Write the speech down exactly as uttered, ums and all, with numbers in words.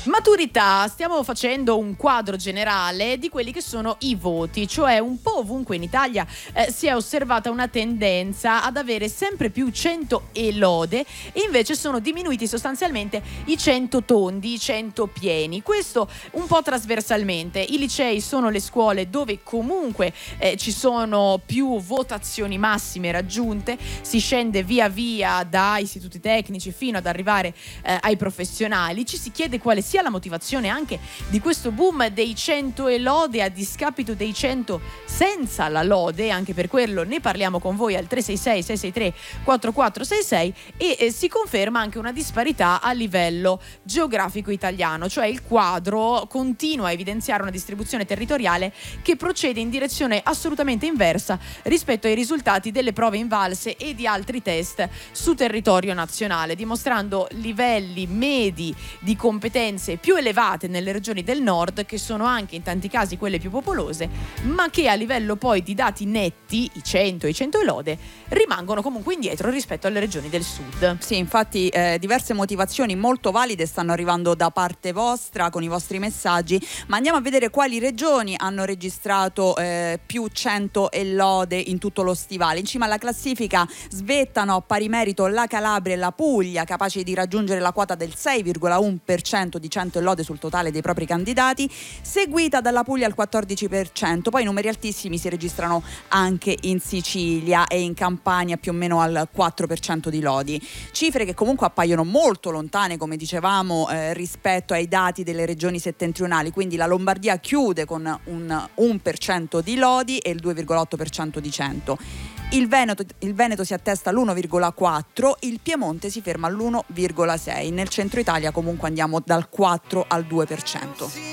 Maturità, stiamo facendo un quadro generale di quelli che sono i voti, cioè un po' ovunque in Italia eh, si è osservata una tendenza ad avere sempre più cento e lode e invece sono diminuiti sostanzialmente i cento tondi, i cento pieni. Questo un po' trasversalmente. I licei sono le scuole dove comunque eh, ci sono più votazioni massime raggiunte, si scende via via da istituti tecnici fino ad arrivare eh, ai professionali. Ci si chiede quale sia la motivazione anche di questo boom dei cento e lode a discapito dei cento senza la lode. Anche per quello ne parliamo con voi al tre sei sei sei sei tre quattro quattro sei sei e eh, si conferma anche una disparità a livello geografico italiano, cioè il quadro continua a evidenziare una distribuzione territoriale che procede in direzione assolutamente inversa rispetto ai risultati delle prove invalse e di altri test su territorio nazionale, dimostrando livelli medi di competenze più elevate nelle regioni del nord, che sono anche in tanti casi quelle più popolose, ma che a livello poi di dati netti, i cento e i cento e lode, rimangono comunque indietro rispetto alle regioni del sud. Sì, infatti eh, diverse motivazioni molto valide stanno arrivando da parte vostra con i vostri messaggi, ma andiamo a vedere quali regioni hanno registrato eh, più cento e lode in tutto lo stivale. In cima alla classifica svettano a pari merito la Calabria e la Puglia, capaci di raggiungere la quota del sei virgola uno per cento di cento e lode sul totale dei propri candidati, seguita dalla Puglia al quattordici per cento. Poi numeri altissimi si registrano anche in Sicilia e in Campania, più o meno al quattro per cento di lodi. Cifre che comunque appaiono molto lontane, come dicevamo, eh, rispetto ai dati delle regioni settentrionali. Quindi la Lombardia chiude con un uno per cento di lodi e il due virgola otto per cento di cento. Il Veneto, il Veneto si attesta all'uno virgola quattro, il Piemonte si ferma all'uno virgola sei. Nel centro Italia comunque andiamo dal quattro al due per cento.